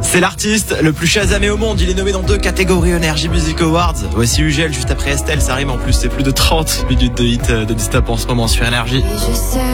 C'est l'artiste le plus chasamé au monde. Il est nommé dans 2 catégories Energy Music Awards. Voici Ugel juste après Estelle. Ça rime en plus. C'est plus de 30 minutes de hit de Distop en ce moment sur Energy.